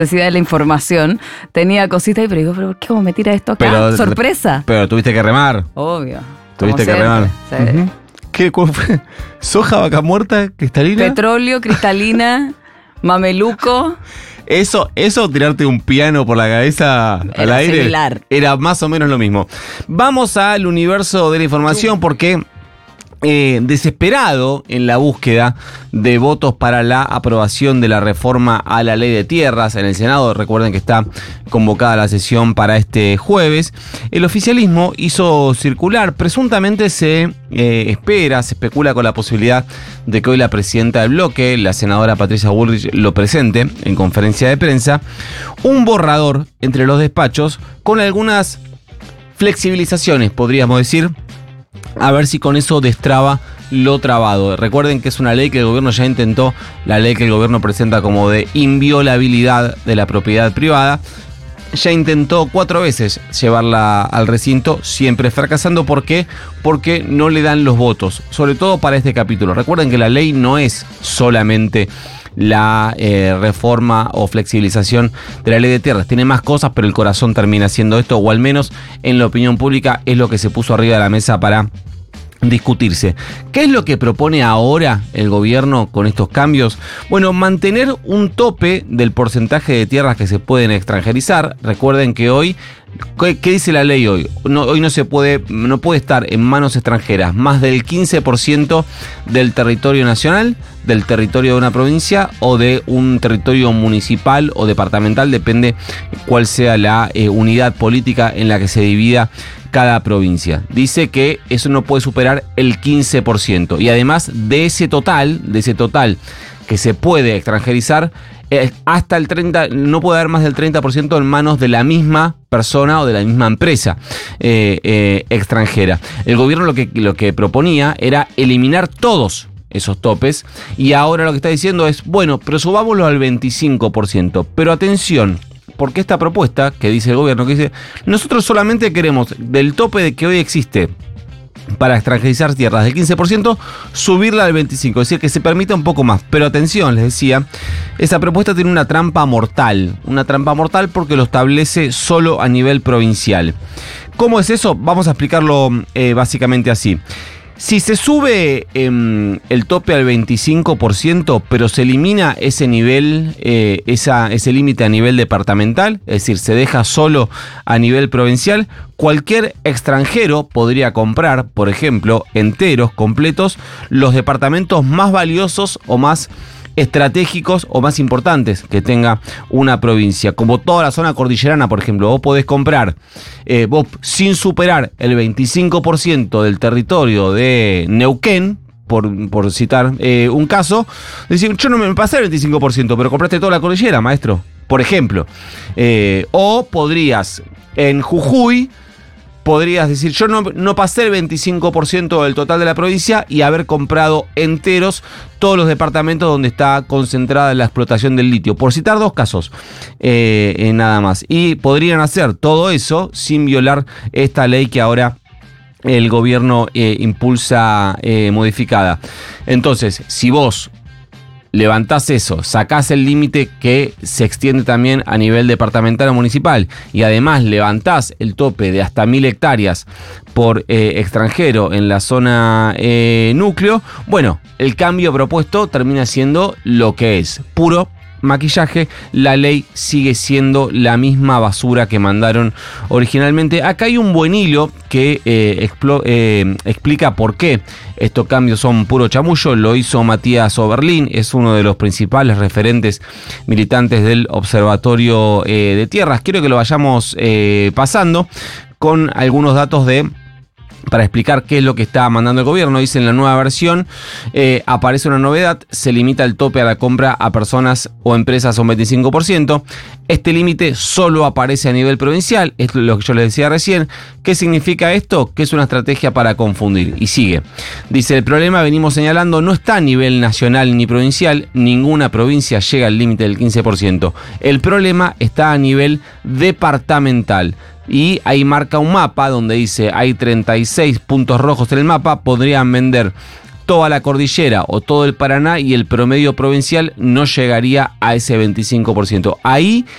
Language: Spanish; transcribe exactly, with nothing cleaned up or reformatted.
de la información, tenía cositas ahí, pero digo, ¿pero por qué cómo me tira esto acá? Pero, ¿Sorpresa? Pero tuviste que remar. Obvio. Tuviste que remar. Sí. Uh-huh. ¿Qué? ¿Cuál fue? ¿Soja, vaca muerta, cristalina? Petróleo, cristalina, mameluco. Eso, eso, tirarte un piano por la cabeza al Era aire, similar. Era más o menos lo mismo. Vamos al universo de la información porque... Eh, desesperado en la búsqueda de votos para la aprobación de la reforma a la ley de tierras en el Senado. Recuerden que está convocada la sesión para este jueves. El oficialismo hizo circular, presuntamente se eh, espera, se especula con la posibilidad de que hoy la presidenta del bloque, la senadora Patricia Bullrich, lo presente en conferencia de prensa, un borrador entre los despachos con algunas flexibilizaciones, podríamos decir, a ver si con eso destraba lo trabado. Recuerden que es una ley que el gobierno ya intentó, la ley que el gobierno presenta como de inviolabilidad de la propiedad privada. Ya intentó cuatro veces llevarla al recinto, siempre fracasando. ¿Por qué? Porque no le dan los votos, sobre todo para este capítulo. Recuerden que la ley no es solamente la eh, reforma o flexibilización de la ley de tierras. Tiene más cosas, pero el corazón termina siendo esto, o al menos en la opinión pública es lo que se puso arriba de la mesa para discutirse. ¿Qué es lo que propone ahora el gobierno con estos cambios? Bueno, mantener un tope del porcentaje de tierras que se pueden extranjerizar. Recuerden que hoy, ¿qué, qué dice la ley hoy? No, hoy no se puede, no puede estar en manos extranjeras más del quince por ciento del territorio nacional, del territorio de una provincia o de un territorio municipal o departamental, depende cuál sea la eh, unidad política en la que se divida cada provincia. Dice que eso no puede superar el quince por ciento. Y además de ese total, de ese total que se puede extranjerizar, eh, hasta el treinta, no puede haber más del treinta por ciento en manos de la misma persona o de la misma empresa eh, eh, extranjera. El gobierno lo que, lo que proponía era eliminar todos esos topes, y ahora lo que está diciendo es, bueno, pero subámoslo al veinticinco por ciento. Pero atención, porque esta propuesta que dice el gobierno, que dice, nosotros solamente queremos del tope de que hoy existe para extranjerizar tierras del quince por ciento, subirla al veinticinco por ciento, es decir, que se permita un poco más. Pero atención, les decía, esa propuesta tiene una trampa mortal, una trampa mortal porque lo establece solo a nivel provincial. ¿Cómo es eso? Vamos a explicarlo eh, básicamente así. Si se sube eh, el tope al veinticinco por ciento, pero se elimina ese nivel, eh, esa, ese límite a nivel departamental, es decir, se deja solo a nivel provincial, cualquier extranjero podría comprar, por ejemplo, enteros, completos, los departamentos más valiosos o más estratégicos o más importantes que tenga una provincia, como toda la zona cordillerana, por ejemplo. Vos podés comprar, eh, vos sin superar el veinticinco por ciento del territorio de Neuquén, por, por citar eh, un caso, decir, yo no me pasé el veinticinco por ciento, pero compraste toda la cordillera, maestro, por ejemplo. Eh, o podrías en Jujuy, podrías decir, yo no, no pasé el veinticinco por ciento del total de la provincia y haber comprado enteros todos los departamentos donde está concentrada la explotación del litio. Por citar dos casos, eh, eh, nada más. Y podrían hacer todo eso sin violar esta ley que ahora el gobierno eh, impulsa eh, modificada. Entonces, si vos levantás eso, sacás el límite que se extiende también a nivel departamental o municipal, y además levantás el tope de hasta mil hectáreas por eh, extranjero en la zona eh, núcleo, bueno, el cambio propuesto termina siendo lo que es, puro maquillaje. La ley sigue siendo la misma basura que mandaron originalmente. Acá hay un buen hilo que eh, explo, eh, explica por qué estos cambios son puro chamullo. Lo hizo Matías Oberlin, es uno de los principales referentes militantes del Observatorio eh, de Tierras. Quiero que lo vayamos eh, pasando con algunos datos de... para explicar qué es lo que está mandando el gobierno. Dice, en la nueva versión eh, aparece una novedad, se limita el tope a la compra a personas o empresas a un veinticinco por ciento. Este límite solo aparece a nivel provincial, es lo que yo les decía recién. ¿Qué significa esto? Que es una estrategia para confundir. Y sigue. Dice, el problema, venimos señalando, no está a nivel nacional ni provincial, ninguna provincia llega al límite del quince por ciento. El problema está a nivel departamental. Y ahí marca un mapa donde dice hay treinta y seis puntos rojos en el mapa, podrían vender toda la cordillera o todo el Paraná y el promedio provincial no llegaría a ese veinticinco por ciento. Ahí